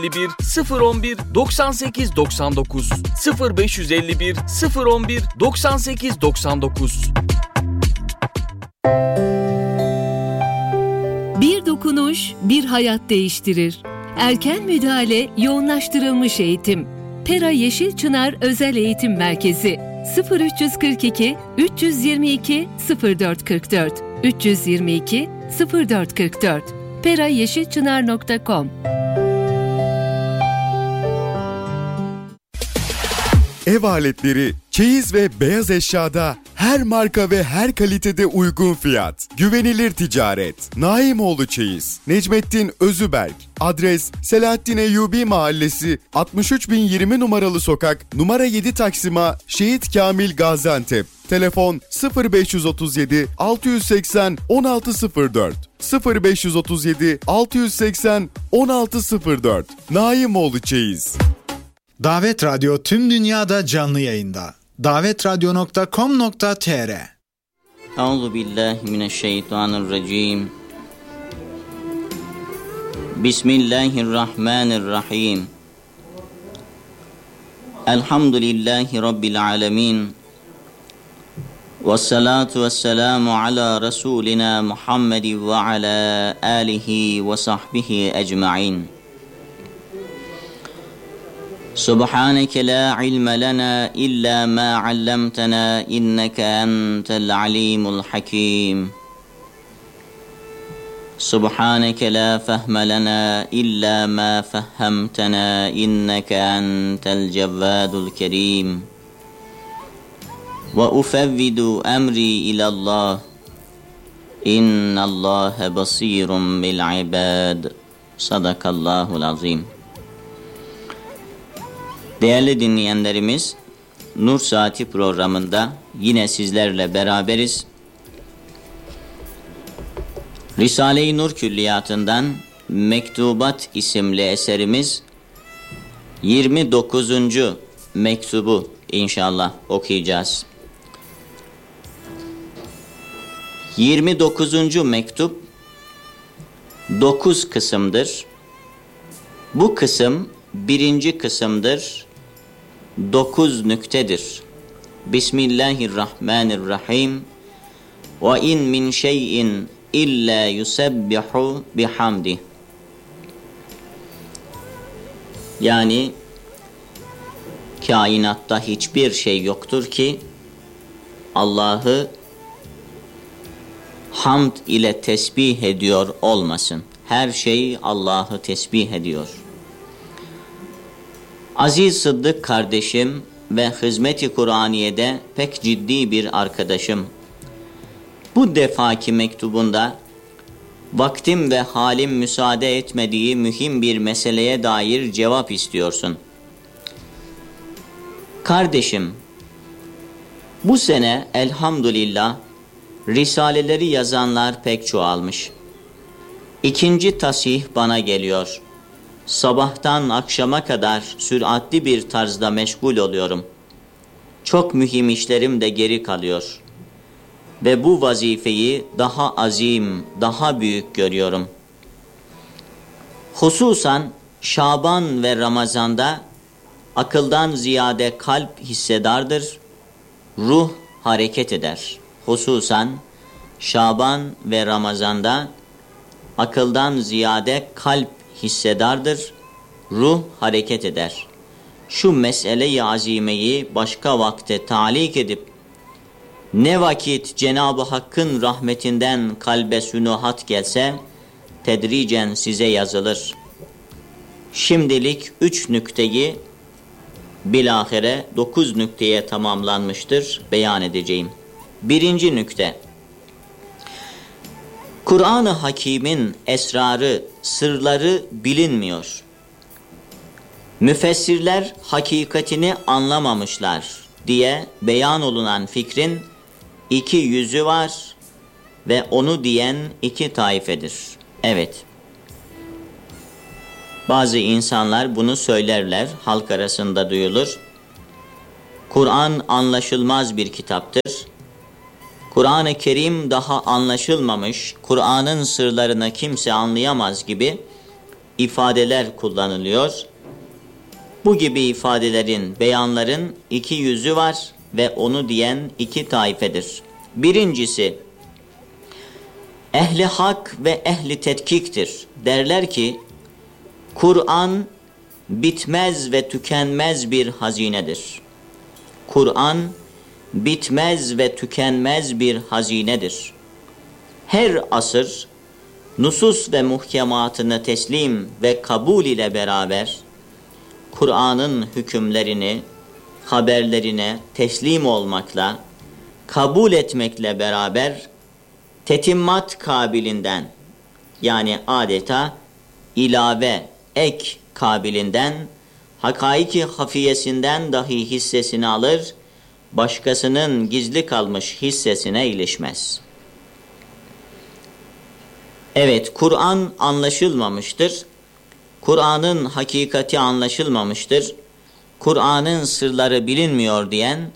011 98 99 0551 011 98 99. Bir dokunuş bir hayat değiştirir. Erken müdahale, yoğunlaştırılmış eğitim. Pera Yeşilçınar Özel Eğitim Merkezi 0342 322 0444 322 0444 perayeşilçınar.com. Ev aletleri, çeyiz ve beyaz eşyada her marka ve her kalitede uygun fiyat. Güvenilir ticaret. Naimoğlu Çeyiz. Necmettin Özüberk. Adres Selahattin Eyyubi Mahallesi 63020 numaralı sokak numara 7 Taksim'a Şehit Kamil Gaziantep. Telefon 0537 680 1604 0537 680 1604. Naimoğlu Çeyiz. Davet Radyo tüm dünyada canlı yayında. davetradyo.com.tr. Euzubillahimineşşeytanirracim. Bismillahirrahmanirrahim. Elhamdülillahi Rabbil alemin. Vessalatu vesselamu ala Resulina Muhammed ve ala alihi ve sahbihi ecma'in. Subhaneke la ilme lana illa ma allamtana inneke entel alimul hakim. Subhaneke la fehme lana illa ma fehhemtena inneke entel cevvadul kerim. Ve ufevvidu emri ilallah. İnnallâhe basîrun bil ibâd. Sadakallahul azim. Değerli dinleyenlerimiz, Nur Saati programında yine sizlerle beraberiz. Risale-i Nur Külliyatı'ndan Mektubat isimli eserimiz 29. mektubu inşallah okuyacağız. 29. mektup 9 kısımdır. Bu kısım birinci kısımdır. 9 nüktedir. Bismillahirrahmanirrahim. Ve in min şeyin illa yusebbihu bihamdi. Yani kainatta hiçbir şey yoktur ki Allah'ı hamd ile tesbih ediyor olmasın. Her şey Allah'ı tesbih ediyor. Aziz Sıddık kardeşim ve Hizmet-i Kur'aniye'de pek ciddi bir arkadaşım. Bu defaki mektubunda vaktim ve halim müsaade etmediği mühim bir meseleye dair cevap istiyorsun. Kardeşim, bu sene elhamdülillah risaleleri yazanlar pek çoğalmış. İkinci tasih bana geliyor. Sabahtan akşama kadar süratli bir tarzda meşgul oluyorum. Çok mühim işlerim de geri kalıyor. Ve bu vazifeyi daha azim, daha büyük görüyorum. Hususan Şaban ve Ramazan'da akıldan ziyade kalp hissedardır, ruh hareket eder. Hususan Şaban ve Ramazan'da akıldan ziyade kalp hissedardır, ruh hareket eder. Şu mesele-i azimeyi başka vakte talik edip, ne vakit Cenab-ı Hakk'ın rahmetinden kalbe sünuhat gelse, tedricen size yazılır. Şimdilik 3 nükteyi bilahare 9 nükteye tamamlanmıştır, beyan edeceğim. Birinci nükte. Kur'an-ı Hakîm'in esrarı, sırları bilinmiyor. Müfessirler hakikatini anlamamışlar diye beyan olunan fikrin 2 yüzü var ve onu diyen 2 taifedir. Evet. Bazı insanlar bunu söylerler, halk arasında duyulur. Kur'an anlaşılmaz bir kitaptır. Kur'an-ı Kerim daha anlaşılmamış, Kur'an'ın sırlarını kimse anlayamaz gibi ifadeler kullanılıyor. Bu gibi ifadelerin, beyanların iki yüzü var ve onu diyen iki taifedir. Birincisi, ehli hak ve ehli tetkiktir. Derler ki, Kur'an bitmez ve tükenmez bir hazinedir. Kur'an bitmez ve tükenmez bir hazinedir. Her asır nusus ve muhkematını teslim ve kabul ile beraber Kur'an'ın hükümlerini, haberlerine teslim olmakla, kabul etmekle beraber tetimmat kabilinden, yani adeta ilave, ek kabilinden, hakaiki hafiyesinden dahi hissesini alır, başkasının gizli kalmış hissesine ilişmez. Evet, Kur'an anlaşılmamıştır. Kur'an'ın hakikati anlaşılmamıştır. Kur'an'ın sırları bilinmiyor diyen,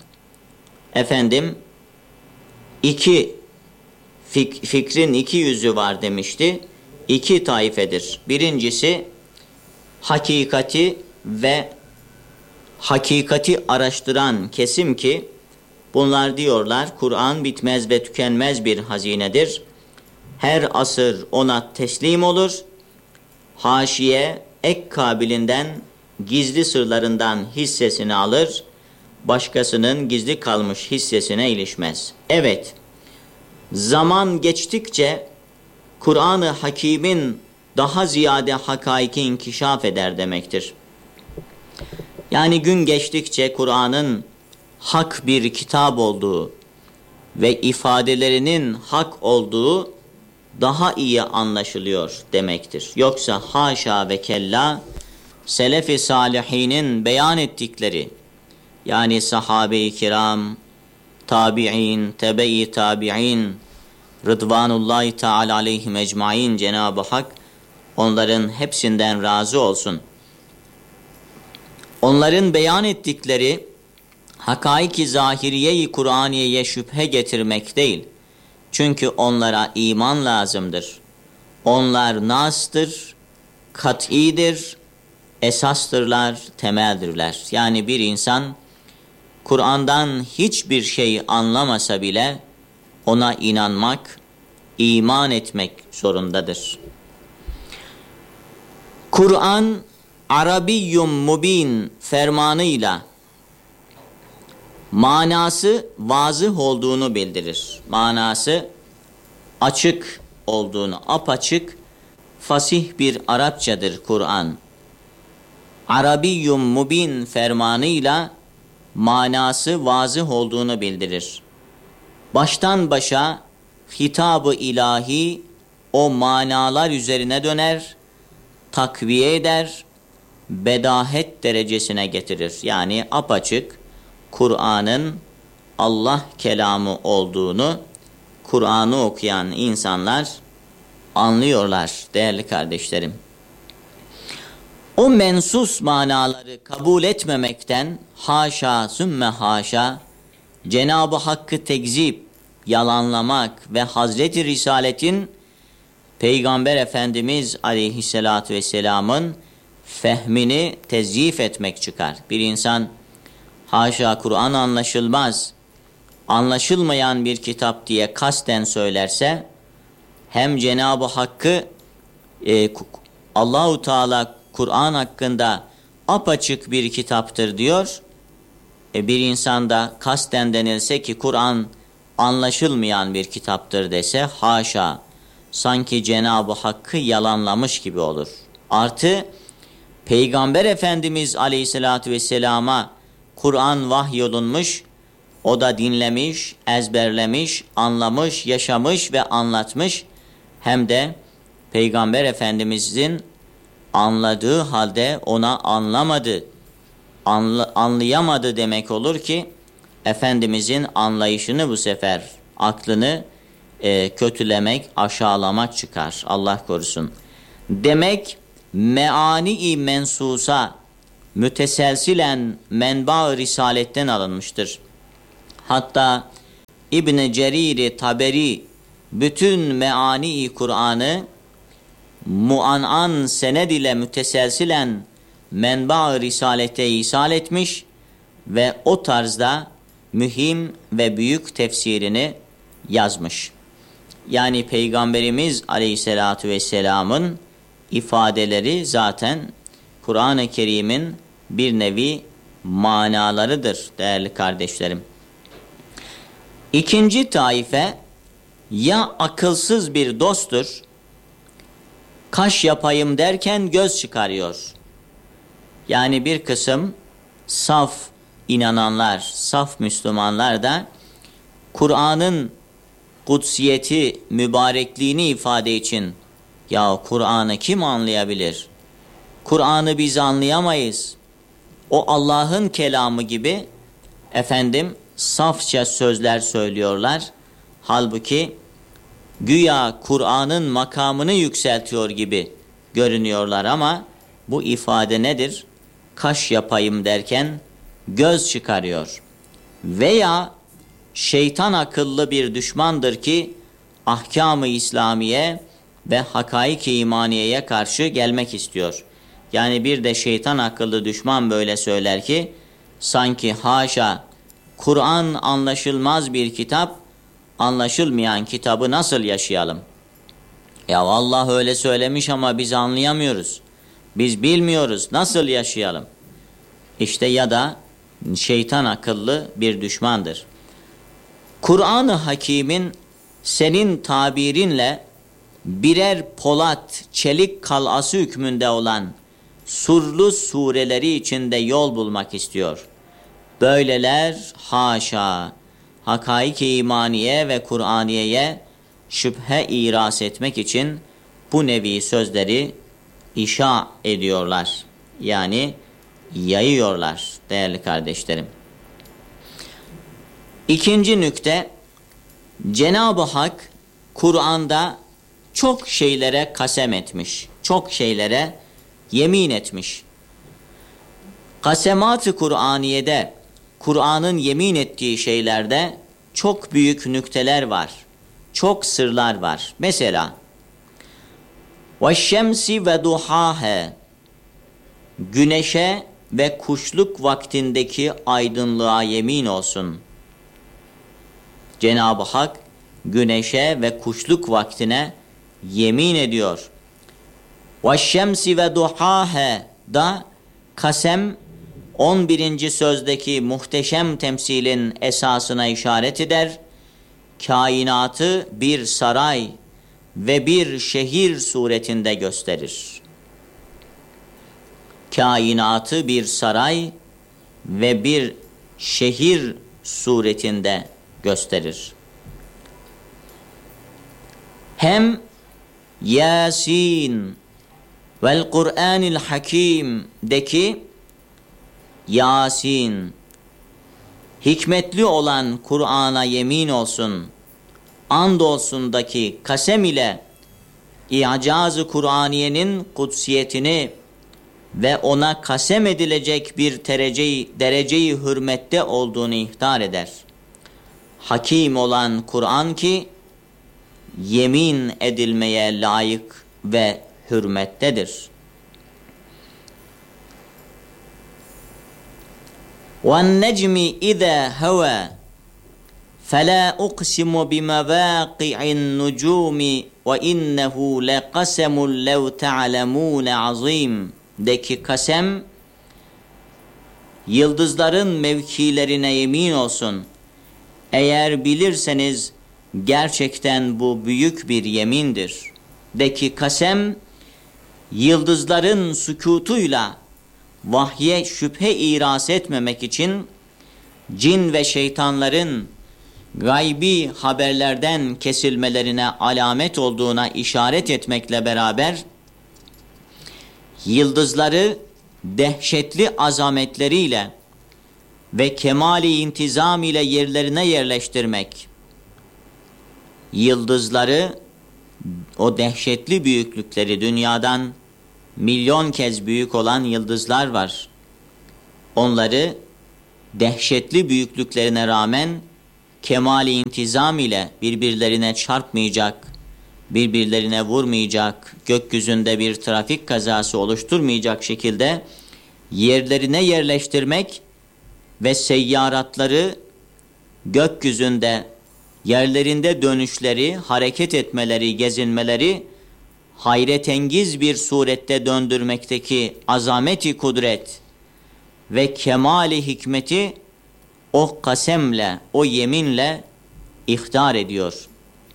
fikrin iki yüzü var demişti. İki taifedir. Birincisi, hakikati ve hakikati araştıran kesim ki, bunlar diyorlar, Kur'an bitmez ve tükenmez bir hazinedir. Her asır ona teslim olur. Haşiye, ek kabilinden, gizli sırlarından hissesini alır, başkasının gizli kalmış hissesine ilişmez. Evet, zaman geçtikçe Kur'an-ı Hakîm'in daha ziyade hakaiki inkişaf eder demektir. Yani gün geçtikçe Kur'an'ın hak bir kitap olduğu ve ifadelerinin hak olduğu daha iyi anlaşılıyor demektir. Yoksa haşa ve kella selef-i salihinin beyan ettikleri, yani sahabe-i kiram, tabi'in, tebe-i tabi'in, Rıdvanullahi Teala aleyhim ecmain, Cenab-ı Hak onların hepsinden razı olsun. Onların beyan ettikleri hakaiki zahiriye-i Kur'aniye'ye şüphe getirmek değil. Çünkü onlara iman lazımdır. Onlar nas'tır, kat'idir, esastırlar, temeldirler. Yani bir insan Kur'an'dan hiçbir şey anlamasa bile ona inanmak, iman etmek zorundadır. Kur'an Arabiyyum mubin fermanıyla manası vazıh olduğunu bildirir. Manası açık olduğunu, apaçık, fasih bir Arapçadır Kur'an. Arabiyyum mubin fermanıyla manası vazıh olduğunu bildirir. Baştan başa hitab-ı ilahi o manalar üzerine döner, takviye eder, bedahet derecesine getirir. Yani apaçık Kur'an'ın Allah kelamı olduğunu Kur'an'ı okuyan insanlar anlıyorlar değerli kardeşlerim. O mensus manaları kabul etmemekten haşa sümme haşa Cenab-ı Hakk'ı tekzip, yalanlamak ve Hazreti Risaletin Peygamber Efendimiz Aleyhisselatü Vesselam'ın fehmini tezyif etmek çıkar. Bir insan haşa Kur'an anlaşılmaz, anlaşılmayan bir kitap diye kasten söylerse, hem Cenab-ı Hakk'ı Allahu Teala Kur'an hakkında apaçık bir kitaptır diyor. Bir insanda kasten denilse ki Kur'an anlaşılmayan bir kitaptır dese, haşa, sanki Cenab-ı Hakk'ı yalanlamış gibi olur. Artı Peygamber Efendimiz Aleyhisselatü Vesselam'a Kur'an vahyolunmuş, o da dinlemiş, ezberlemiş, anlamış, yaşamış ve anlatmış. Hem de Peygamber Efendimizin anladığı halde ona anlayamadı demek olur ki, Efendimizin anlayışını bu sefer, aklını kötülemek, aşağılamak çıkar. Allah korusun. Demek meani-i mensusa müteselsilen menba-ı risaletten alınmıştır. Hatta İbn-i Cerir-i Taberi bütün meani-i Kur'an'ı muan'an sened ile müteselsilen menba-ı risalete isal etmiş ve o tarzda mühim ve büyük tefsirini yazmış. Yani Peygamberimiz Aleyhisselatü Vesselam'ın ifadeleri zaten Kur'an-ı Kerim'in bir nevi manalarıdır değerli kardeşlerim. İkinci taife ya akılsız bir dosttur, kaş yapayım derken göz çıkarıyor. Yani bir kısım saf inananlar, saf Müslümanlar da Kur'an'ın kutsiyeti, mübarekliğini ifade için ya Kur'an'ı kim anlayabilir? Kur'an'ı biz anlayamayız. O Allah'ın kelamı gibi safça sözler söylüyorlar. Halbuki güya Kur'an'ın makamını yükseltiyor gibi görünüyorlar ama bu ifade nedir? Kaş yapayım derken göz çıkarıyor. Veya şeytan akıllı bir düşmandır ki ahkam-ı İslamiye ve hakaik-i imaniyeye karşı gelmek istiyor. Yani bir de şeytan akıllı düşman böyle söyler ki sanki haşa Kur'an anlaşılmaz bir kitap, anlaşılmayan kitabı nasıl yaşayalım? Ya Allah öyle söylemiş ama biz anlayamıyoruz. Biz bilmiyoruz, nasıl yaşayalım? İşte ya da şeytan akıllı bir düşmandır. Kur'an-ı Hakîm'in senin tabirinle birer polat, çelik kalası hükmünde olan surlu sureleri içinde yol bulmak istiyor. Böyleler haşa, hakaik-i imaniye ve Kur'aniye'ye şüphe iras etmek için bu nevi sözleri işa ediyorlar. Yani yayıyorlar değerli kardeşlerim. İkinci nükte, Cenab-ı Hak Kur'an'da çok şeylere kasem etmiş, çok şeylere yemin etmiş. Kasemat-ı Kur'aniye'de, Kur'an'ın yemin ettiği şeylerde çok büyük nükteler var, çok sırlar var. Mesela, وَالشَّمْسِ وَدُحَاهَا güneşe ve kuşluk vaktindeki aydınlığa yemin olsun. Cenab-ı Hak güneşe ve kuşluk vaktine yemin ediyor. وَالشَّمْسِ وَدُحَاهَا da kasem 11. sözdeki muhteşem temsilin esasına işaret eder. Kainatı bir saray ve bir şehir suretinde gösterir. Kainatı bir saray ve bir şehir suretinde gösterir. Hem Yasin vel Kur'anil Hakim'deki Yasin, hikmetli olan Kur'an'a yemin olsun, andolsundaki kasem ile İcaz-ı Kur'aniyenin kutsiyetini ve ona kasem edilecek bir dereceyi hürmette olduğunu ihtar eder. Hakim olan Kur'an ki yemin edilmeye layık ve hürmettedir. وَالنَّجْمِ إِذَا هَوَى فَلَا أُقْسِمُ بِمَوَاقِعِ النُّجُومِ وَإِنَّهُ لَقَسَمٌ لَوْ تَعْلَمُونَ عَظِيمٌ deki kasem, yıldızların mevkilerine yemin olsun. Eğer bilirseniz gerçekten bu büyük bir yemindir. Deki kasem, yıldızların sükutuyla vahye şüphe iras etmemek için cin ve şeytanların gaybi haberlerden kesilmelerine alamet olduğuna işaret etmekle beraber yıldızları dehşetli azametleriyle ve kemali intizam ile yerlerine yerleştirmek, yıldızları, o dehşetli büyüklükleri, dünyadan milyon kez büyük olan yıldızlar var. Onları dehşetli büyüklüklerine rağmen kemali intizam ile birbirlerine çarpmayacak, birbirlerine vurmayacak, gökyüzünde bir trafik kazası oluşturmayacak şekilde yerlerine yerleştirmek ve seyyaratları gökyüzünde yerlerinde dönüşleri, hareket etmeleri, gezinmeleri hayretengiz bir surette döndürmekteki azameti kudret ve kemali hikmeti o kasemle, o yeminle ihtar ediyor.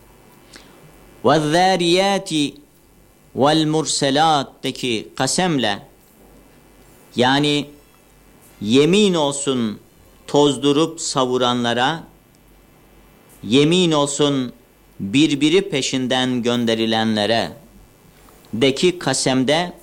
وَالذَّارِيَاتِ وَالْمُرْسَلَات'teki kasemle, yani yemin olsun tozdurup savuranlara, yemin olsun birbiri peşinden gönderilenlere deki kasemde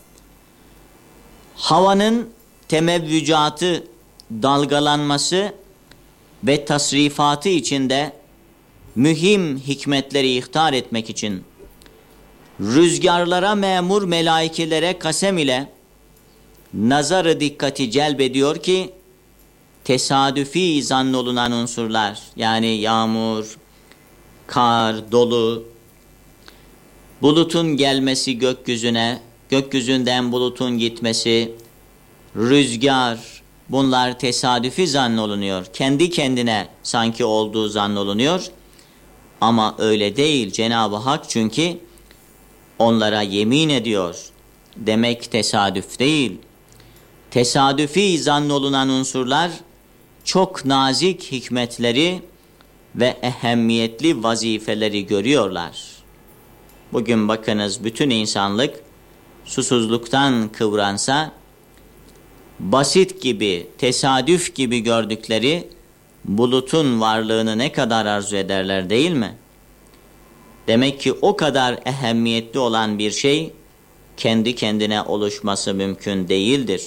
havanın temevvücatı, dalgalanması ve tasrifatı içinde mühim hikmetleri ihtar etmek için rüzgarlara memur melaikelere kasem ile nazarı dikkati celbediyor ki tesadüfi zannolunan unsurlar, yani yağmur, kar, dolu, bulutun gelmesi gökyüzüne, gökyüzünden bulutun gitmesi, rüzgar, bunlar tesadüfi zannolunuyor. Kendi kendine sanki olduğu zannolunuyor. Ama öyle değil. Cenab-ı Hak çünkü onlara yemin ediyor. Demek tesadüf değil. Tesadüfi zannolunan unsurlar çok nazik hikmetleri ve ehemmiyetli vazifeleri görüyorlar. Bugün bakınız bütün insanlık susuzluktan kıvransa, basit gibi, tesadüf gibi gördükleri bulutun varlığını ne kadar arzu ederler değil mi? Demek ki o kadar ehemmiyetli olan bir şey kendi kendine oluşması mümkün değildir.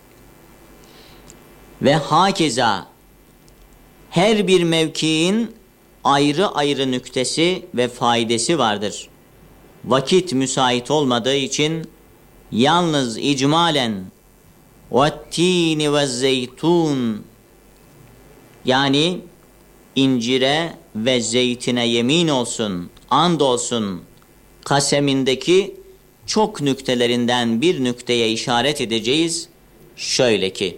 Ve hakeza her bir mevkiin ayrı ayrı nüktesi ve faydası vardır. Vakit müsait olmadığı için yalnız icmalen وَالتِّينِ وَالزَّيْتُونَ, yani incire ve zeytine yemin olsun, and olsun kasemindeki çok nüktelerinden bir nükteye işaret edeceğiz. Şöyle ki,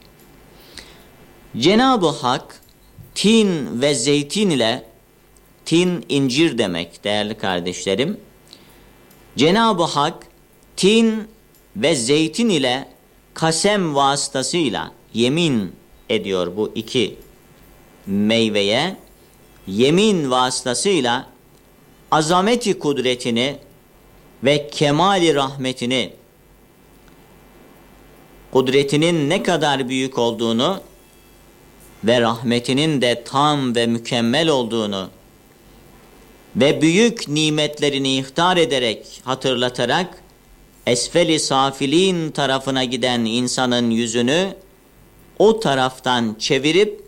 Cenab-ı Hak tin ve zeytin ile, tin incir demek değerli kardeşlerim, Cenab-ı Hak tin ve zeytin ile kasem vasıtasıyla yemin ediyor, bu iki meyveye yemin vasıtasıyla azameti kudretini ve kemali rahmetini, kudretinin ne kadar büyük olduğunu ve rahmetinin de tam ve mükemmel olduğunu ve büyük nimetlerini ihtar ederek, hatırlatarak esfel-i safilin tarafına giden insanın yüzünü o taraftan çevirip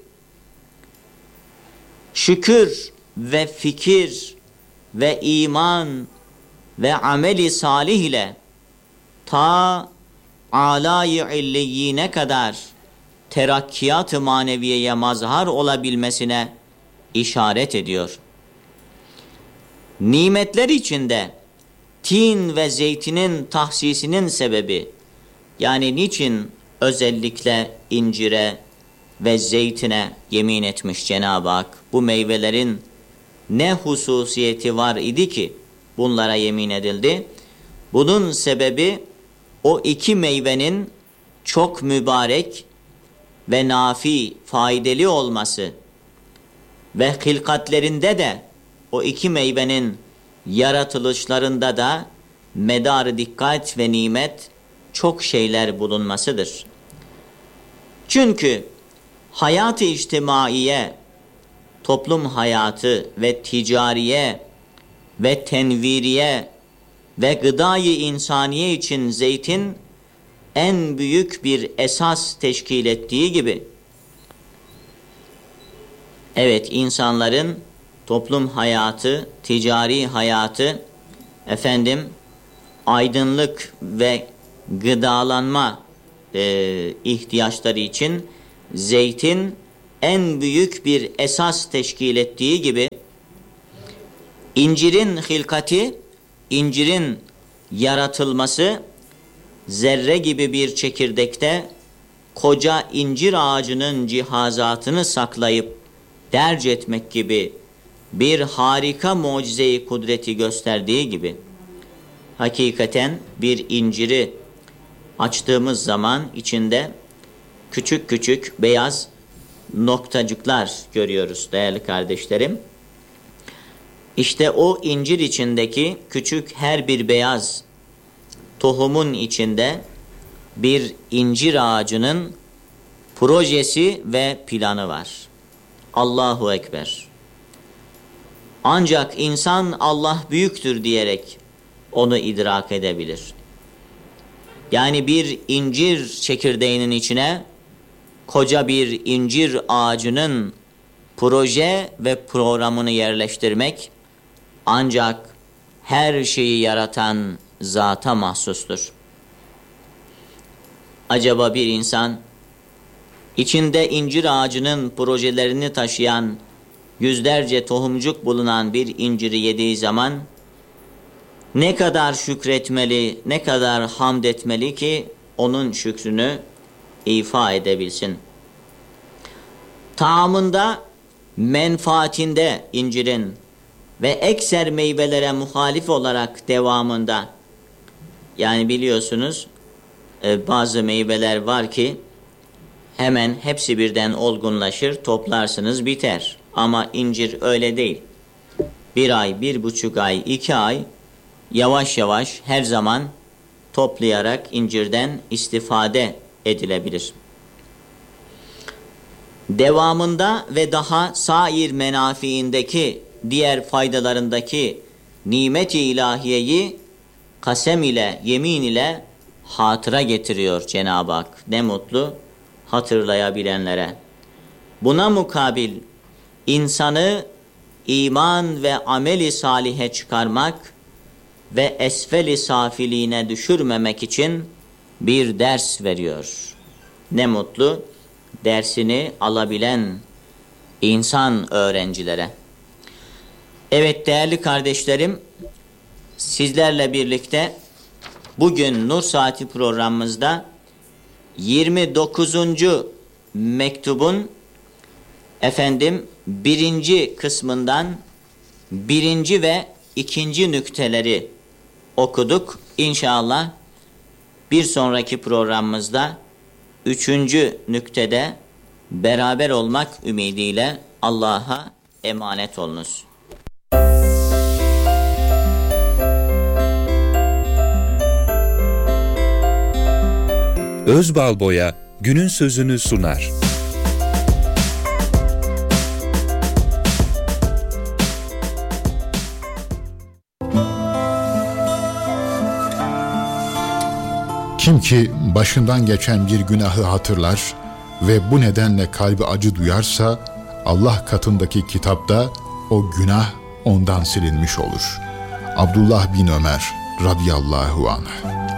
şükür ve fikir ve iman ve ameli salih ile ta alâ-i illiyine kadar terakkiyat-ı maneviyeye mazhar olabilmesine işaret ediyor. Nimetler içinde tin ve zeytinin tahsisinin sebebi, yani niçin özellikle incire ve zeytine yemin etmiş Cenab-ı Hak? Bu meyvelerin ne hususiyeti var idi ki bunlara yemin edildi? Bunun sebebi o iki meyvenin çok mübarek ve nafi, faydalı olması ve hilkatlerinde de o iki meyvenin yaratılışlarında da medar dikkat ve nimet çok şeyler bulunmasıdır. Çünkü hayat-ı içtimaiye, toplum hayatı ve ticariye ve tenviriye ve gıdayı insaniye için zeytin en büyük bir esas teşkil ettiği gibi, evet, insanların toplum hayatı, ticari hayatı, aydınlık ve gıdalanma ihtiyaçları için zeytin en büyük bir esas teşkil ettiği gibi, İncirin hilkati, incirin yaratılması, zerre gibi bir çekirdekte koca incir ağacının cihazatını saklayıp derc etmek gibi bir harika mucize-i kudreti gösterdiği gibi, hakikaten bir inciri açtığımız zaman içinde küçük küçük beyaz noktacıklar görüyoruz değerli kardeşlerim. İşte o incir içindeki küçük her bir beyaz tohumun içinde bir incir ağacının projesi ve planı var. Allahu Ekber. Ancak insan Allah büyüktür diyerek onu idrak edebilir. Yani bir incir çekirdeğinin içine koca bir incir ağacının proje ve programını yerleştirmek ancak her şeyi yaratan zata mahsustur. Acaba bir insan içinde incir ağacının projelerini taşıyan yüzlerce tohumcuk bulunan bir inciri yediği zaman ne kadar şükretmeli, ne kadar hamd etmeli ki onun şükrünü ifa edebilsin. Taamında, menfaatinde incirin ve ekser meyvelere muhalif olarak devamında, yani biliyorsunuz bazı meyveler var ki hemen hepsi birden olgunlaşır, toplarsınız biter. Ama incir öyle değil. 1 ay, 1,5 ay, 2 ay yavaş yavaş her zaman toplayarak incirden istifade edilebilir. Devamında ve daha sair menafiindeki diğer faydalarındaki nimet-i ilahiyeyi kasem ile, yemin ile hatıra getiriyor Cenab-ı Hak. Ne mutlu hatırlayabilenlere. Buna mukabil insanı iman ve ameli salihe çıkarmak ve esfel-i safiliğine düşürmemek için bir ders veriyor. Ne mutlu dersini alabilen insan öğrencilere. Evet değerli kardeşlerim, sizlerle birlikte bugün Nur Saati programımızda 29. mektubun 1. kısmından 1. ve 2. nükteleri okuduk. İnşallah bir sonraki programımızda 3. nüktede beraber olmak ümidiyle Allah'a emanet olunuz. Özbalboya günün sözünü sunar. Kim ki başından geçen bir günahı hatırlar ve bu nedenle kalbi acı duyarsa, Allah katındaki kitapta o günah ondan silinmiş olur. Abdullah bin Ömer radıyallahu anh.